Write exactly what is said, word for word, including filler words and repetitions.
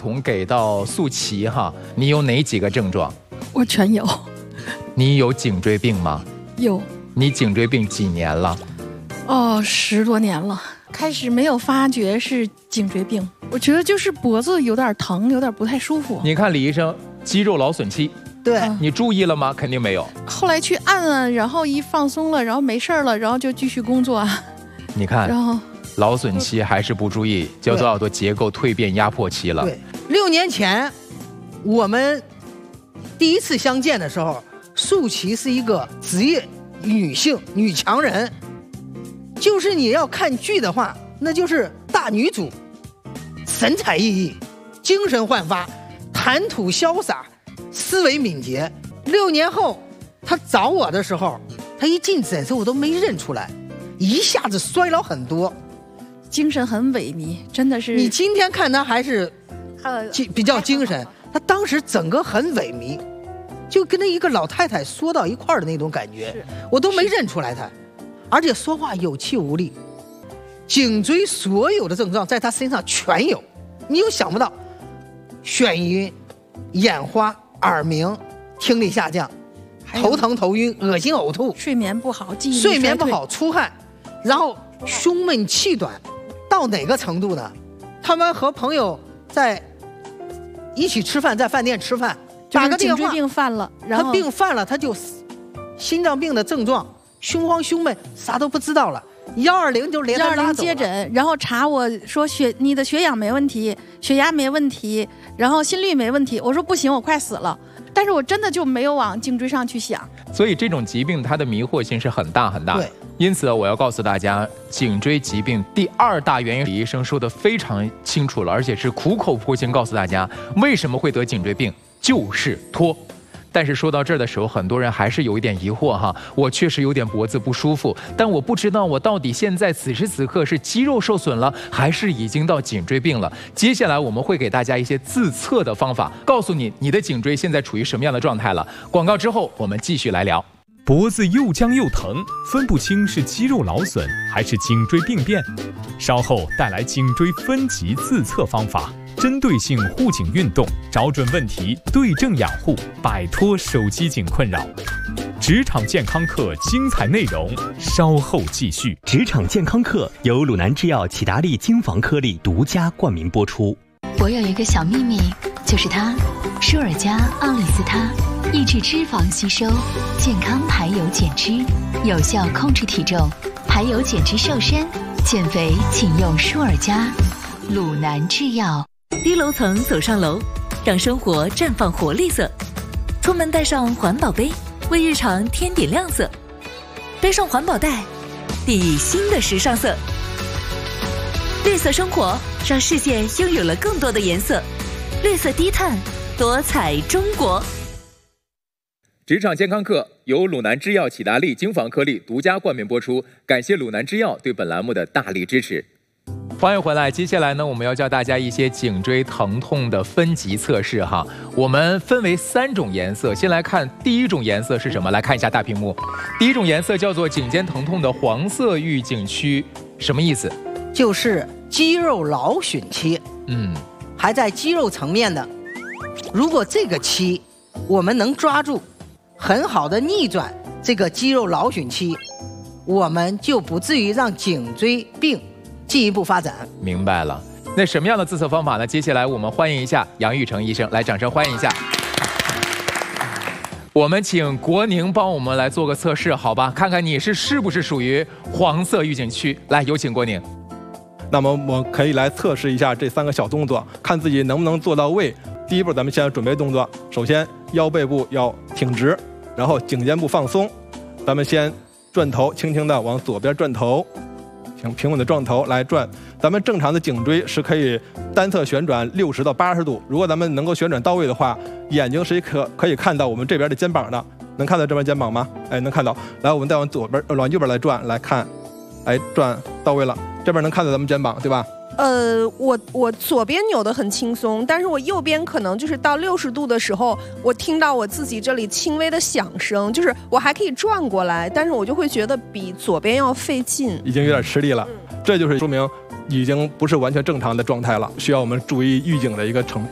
筒给到素琪哈，你有哪几个症状？ 我全有。 你有颈椎病吗？ 有。 你颈椎病几年了？ 哦，十多年了。开始没有发觉是颈椎病，我觉得就是脖子有点疼，有点不太舒服。 你看李医生，肌肉劳损期。 对， 你注意了吗？肯定没有。 后来去按按，然后一放松了，然后没事了，然后就继续工作。 你看， 然后劳损期还是不注意，叫做耳朵结构蜕变压迫期了。 对，六年前我们第一次相见的时候，素琪是一个职业女性女强人，就是你要看剧的话，那就是大女主，神采奕奕，精神焕发，谈吐潇洒。思维敏捷。六年后，他找我的时候，他一进诊室我都没认出来，一下子衰老很多， 精神很萎靡，真的是。 你今天看他还是比较精神，他当时整个很萎靡，就跟那一个老太太缩到一块儿的那种感觉，我都没认出来他，而且说话有气无力，颈椎所有的症状在他身上全有，你又想不到，眩晕、眼花。耳鸣、听力下降、头疼头晕、恶心呕吐、 睡眠不好、记忆力睡眠不好、出汗，然后胸闷气短，到哪个程度呢？他们和朋友在一起吃饭，在饭店吃饭，打个电话， 颈椎病犯了，然后他病犯了，他就心脏病的症状，胸慌胸闷，啥都不知道了。幺二零就连幺二零接诊，然后查我说血你的血氧没问题，血压没问题，然后心率没问题。我说不行，我快死了。但是我真的就没有往颈椎上去想。 所以这种疾病它的迷惑性是很大很大。 对， 因此我要告诉大家，颈椎疾病第二大原因，李医生说的非常清楚了，而且是苦口婆心告诉大家为什么会得颈椎病，就是拖。但是说到这儿的时候，很多人还是有一点疑惑哈，我确实有点脖子不舒服，但我不知道我到底现在此时此刻是肌肉受损了，还是已经到颈椎病了。接下来我们会给大家一些自测的方法，告诉你你的颈椎现在处于什么样的状态了。广告之后我们继续来聊。 脖子又僵又疼，分不清是肌肉劳损还是颈椎病变。稍后带来颈椎分级自测方法，针对性护颈运动，找准问题，对症养护，摆脱手机颈困扰。职场健康课精彩内容稍后继续。 职场健康课由鲁南制药启达利精防颗粒独家冠名播出。 我有一个小秘密，就是它，舒尔佳奥利司他，抑制脂肪吸收，健康排油减脂，有效控制体重，排油减脂瘦身，减肥请用舒尔佳。鲁南制药。 低楼层走上楼，让生活绽放活力色。出门带上环保杯，为日常添点亮色。背上环保袋，砥砺新的时尚色。绿色生活，让世界拥有了更多的颜色。绿色低碳，多彩中国。 职场健康课由鲁南制药启达利精防颗粒独家冠名播出，感谢鲁南制药对本栏目的大力支持。欢迎回来，接下来呢，我们要教大家一些颈椎疼痛的分级测试哈。我们分为三种颜色，先来看第一种颜色是什么？来看一下大屏幕。第一种颜色叫做颈肩疼痛的黄色预警区，什么意思？ 就是肌肉劳损期，嗯，还在肌肉层面的。如果这个期我们能抓住，很好的逆转这个肌肉劳损期，我们就不至于让颈椎病进一步发展。 明白了。那什么样的自测方法呢？接下来我们欢迎一下杨玉成医生，来，掌声欢迎一下。我们请国宁帮我们来做个测试，好吧？看看你是是不是属于黄色预警区。来，有请国宁。 那么我们可以来测试一下这三个小动作，看自己能不能做到位。第一步，咱们先准备动作，首先腰背部要挺直，然后颈肩部放松。咱们先转头，轻轻的往左边转头。请平稳的撞头来转，咱们正常的颈椎是可以单侧旋转六十到八十度。如果咱们能够旋转到位的话，眼睛是可可以看到我们这边的肩膀的，能看到这边肩膀吗？哎，能看到。来，我们再往左边、往右边来转，来看，哎，转到位了，这边能看到咱们肩膀，对吧？ 呃，我我左边扭得很轻松，但是我右边可能就是到六十度的时候，我听到我自己这里轻微的响声，就是我还可以转过来，但是我就会觉得比左边要费劲， 已经有点吃力了。 嗯、 这就是说明已经不是完全正常的状态了，需要我们注意预警的一个程